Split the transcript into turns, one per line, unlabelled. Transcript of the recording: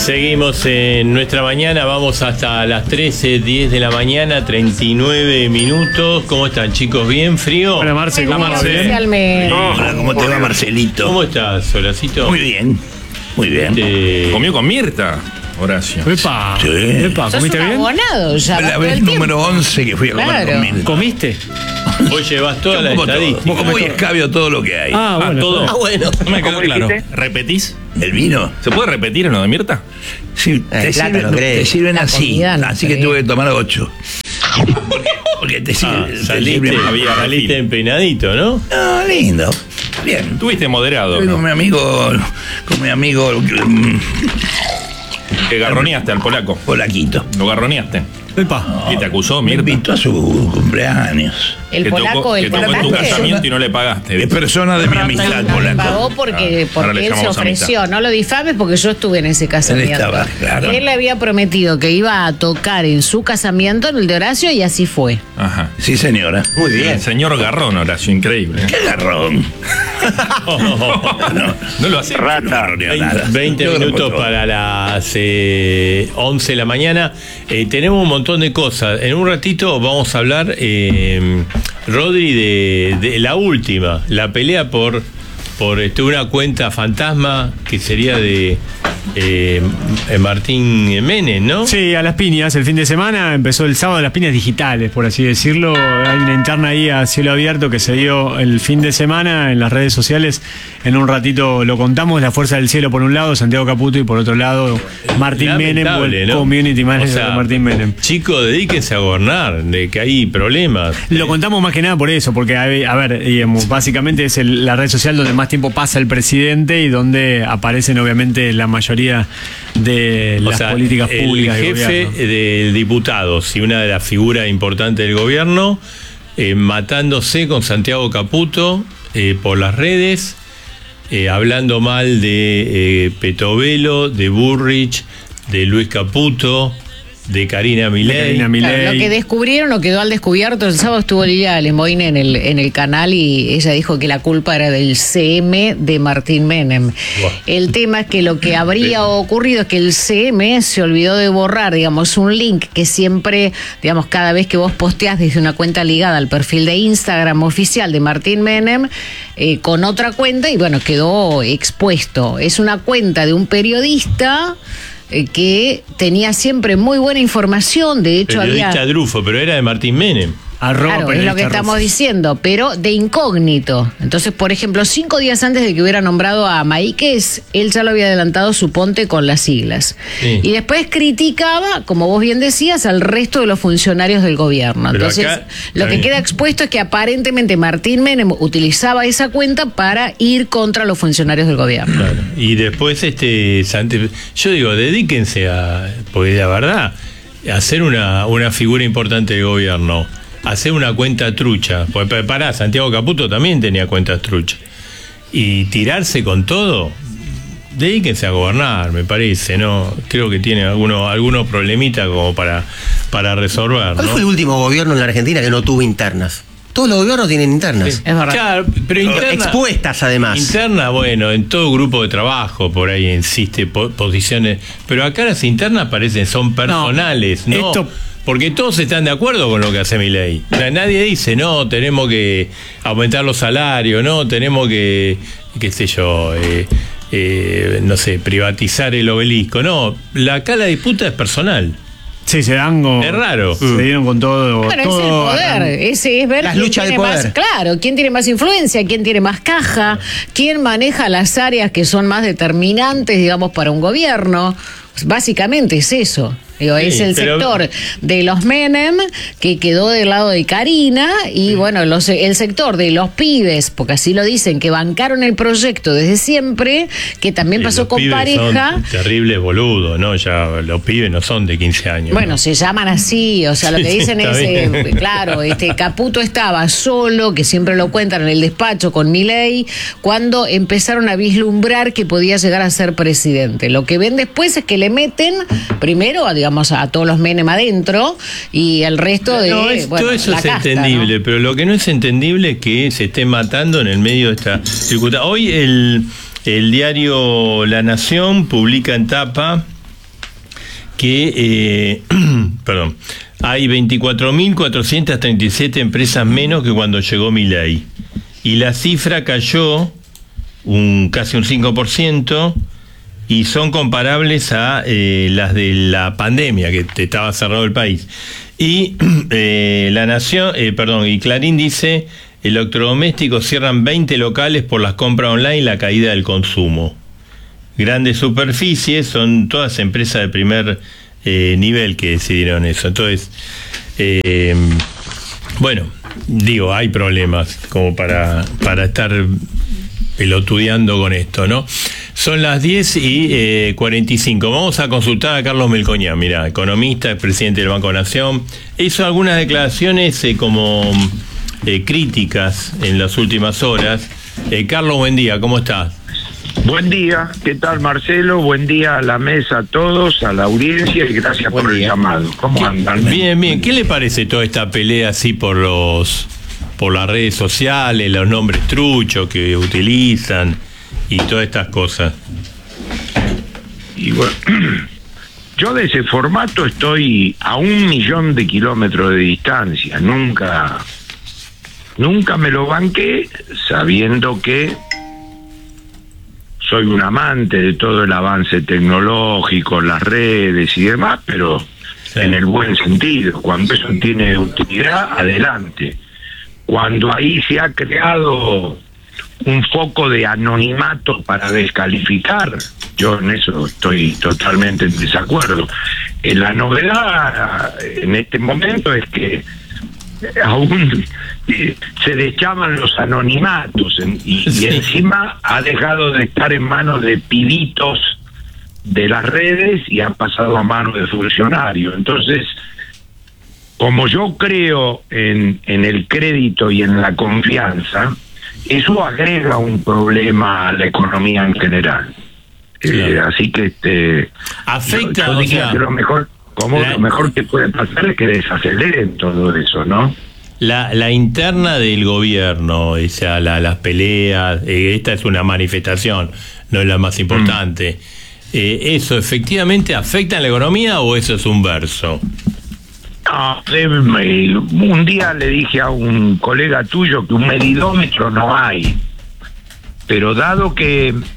Seguimos en nuestra mañana, vamos hasta las 13:10 de la mañana, 39 minutos. ¿Cómo están, chicos? ¿Bien? ¿Frío?
Hola, Marce, ¿cómo va?
Hola, ¿cómo te va, Marcelito?
¿Cómo estás, Solacito?
Muy bien, muy bien.
Comió con Mirta, Horacio.
¡Epa!
Sí.
¡Epa! ¿Comiste bien?
Abonado ya.
Fue la
todo
vez
el tiempo.
número 11 que fui a comer
Claro.
con Mirta.
¿Comiste?
Hoy llevas toda la
Como todo.
estadística.
Como y escabio todo lo que hay.
Ah, bueno.
todo.
bueno.
No me quedó claro. ¿Repetís?
¿El vino?
¿Se puede repetir en lo de Mirta?
Sí, te sirven
La
así.
comida no
Así que
creo.
tuve que tomar 8. Porque te sirven.
Saliste empeinadito, ¿no?
No, lindo. Bien.
Tuviste moderado,
Estoy
¿no?
con mi amigo
Que garroneaste al polaco.
Polaquito.
Lo garroneaste.
¡Epa!
Y te acusó,
Me
Mirta.
invitó a su cumpleaños.
El
que
polaco,
tocó,
el
que tocó en tu
polaco.
casamiento y no le pagaste.
Es persona de mi amistad,
No me pagó
polaco.
porque
Ahora le
él se
llamamos
ofreció.
amistad.
No lo difames porque yo estuve en ese casamiento.
Él estaba, claro.
Él le había prometido que iba a tocar en su casamiento, en el de Horacio, y así fue.
Ajá.
Sí, señora.
Muy bien. El señor Garrón, Horacio, increíble.
¡Qué garrón!
No lo hace.
No garroneo nada.
20
Yo lo
minutos
controlo.
para las 11 de la mañana. Tenemos un montón de cosas. En un ratito vamos a hablar, Rodri, de la última, la pelea por una cuenta fantasma que sería de Martín Menem, ¿no?
Sí, a las piñas. El fin de semana empezó el sábado las piñas digitales, por así decirlo. Hay una interna ahí a cielo abierto que se dio el fin de semana en las redes sociales. En un ratito lo contamos. La Fuerza del Cielo por un lado, Santiago Caputo, y por otro lado Martín Menem, o el
¿no?
community manager
O sea,
de Martín Menem.
Chicos, dedíquense a gobernar, de que hay problemas.
Lo contamos más que nada por eso, porque a ver, digamos, básicamente es la red social donde más tiempo pasa el presidente y donde aparecen obviamente la mayoría de las políticas públicas.
El jefe de diputados y una de las figuras importantes del gobierno matándose con Santiago Caputo por las redes, hablando mal de Petovelo, de Burrich, de Luis Caputo, de Karina Milei.
Claro, lo que descubrieron o quedó al descubierto, el sábado estuvo Lilia Lemoine en el canal y ella dijo que la culpa era del CM de Martín Menem.
Wow.
El tema es que lo que habría ocurrido es que el CM se olvidó de borrar, digamos, un link que siempre, digamos, cada vez que vos posteás desde una cuenta ligada al perfil de Instagram oficial de Martín Menem, con otra cuenta, y bueno, quedó expuesto. Es una cuenta de un periodista que tenía siempre muy buena información, de hecho
Periodista
había...
Drufo, pero era de Martín Menem.
Claro, es lo que estamos diciendo, pero de incógnito. Entonces, por ejemplo, 5 días antes de que hubiera nombrado a Maíquez, él ya lo había adelantado, suponte, con las siglas.
Sí.
Y después criticaba, como vos bien decías, al resto de los funcionarios del gobierno.
Pero
Entonces,
acá,
lo que
también
queda expuesto es que aparentemente Martín Menem utilizaba esa cuenta para ir contra los funcionarios del gobierno.
Claro. Y después, yo digo, dedíquense a, porque la verdad, a ser una figura importante del gobierno, hacer una cuenta trucha, porque pará, Santiago Caputo también tenía cuentas truchas, y tirarse con todo, dedíquense a gobernar, me parece, ¿no? Creo que tiene algunos problemitas como para resolver,
¿Cuál
¿no?
fue el último gobierno en la Argentina que no tuvo internas? Todos los gobiernos tienen internas.
Sí.
Es verdad.
Claro, pero interna,
Expuestas, además.
Interna, bueno, en todo grupo de trabajo por ahí existe posiciones, pero acá las internas son personales, ¿no? Porque todos están de acuerdo con lo que hace Milei. Nadie dice, no, tenemos que aumentar los salarios, no, tenemos que, qué sé yo, no sé, privatizar el obelisco. No, acá la disputa es personal.
Sí, se dan
Es raro.
Se dieron con todo.
Bueno, es el poder, ese es ver
Las
quién
luchas de
tiene más,
poder.
claro, quién tiene más influencia, quién tiene más caja, quién maneja las áreas que son más determinantes, digamos, para un gobierno. Básicamente es eso. Digo,
Sí,
es el
pero-
sector de los Menem que quedó del lado de Karina y bueno, el sector de los pibes, porque así lo dicen, que bancaron el proyecto desde siempre, que también pasó
Los
con
pibes
pareja.
son terribles boludos, ¿no? Ya los pibes no son de 15 años.
Bueno,
¿no?
se llaman así, o sea, lo que
Sí,
dicen
está
es,
bien.
claro, Caputo estaba solo, que siempre lo cuentan en el despacho con Milei, cuando empezaron a vislumbrar que podía llegar a ser presidente. Lo que ven después es que le meten primero, digamos, a todos los Menem adentro y el resto de
todo eso
la
es
casta,
entendible,
¿no?
pero lo que no es entendible es que se esté matando en el medio de esta dificultad. Hoy el diario La Nación publica en tapa que, perdón, hay 24.437 empresas menos que cuando llegó Milei. Y la cifra cayó casi un 5%, y son comparables a las de la pandemia, que estaba cerrado el país. Y La Nación, y Clarín dice: electrodomésticos cierran 20 locales por las compras online y la caída del consumo. Grandes Superficies, son todas empresas de primer nivel que decidieron eso. Entonces, bueno, digo, hay problemas como para estar pelotudeando con esto, ¿no? Son las 10:45. Vamos a consultar a Carlos Melconian, mira, economista, presidente del Banco Nación. Hizo algunas declaraciones críticas en las últimas horas. Carlos, buen día, ¿cómo estás?
Buen día, ¿qué tal, Marcelo? Buen día a la mesa, a todos, a la audiencia, y gracias por el llamado. ¿Cómo andan?
Bien, bien. ¿Qué le parece toda esta pelea así por las redes sociales, los nombres truchos que utilizan y todas estas cosas?
Y bueno, yo de ese formato estoy a 1.000.000 de kilómetros de distancia. Nunca me lo banqué, sabiendo que soy un amante de todo el avance tecnológico, las redes y demás, pero sí, en el buen sentido. Cuando eso tiene utilidad, adelante. Cuando ahí se ha creado un foco de anonimato para descalificar, yo en eso estoy totalmente en desacuerdo. La novedad en este momento es que aún se deschaman los anonimatos y encima ha dejado de estar en manos de pibitos de las redes y han pasado a manos de funcionarios. Entonces, como yo creo en el crédito y en la confianza, eso agrega un problema a la economía en general. Claro. Así que
afecta,
yo diría que lo mejor que puede pasar es que desaceleren todo eso, ¿no?
La interna del gobierno, o sea, las peleas, esta es una manifestación, no es la más importante. ¿Eso efectivamente afecta a la economía o eso es un verso?
No, un día le dije a un colega tuyo que un medidómetro no hay, pero dado que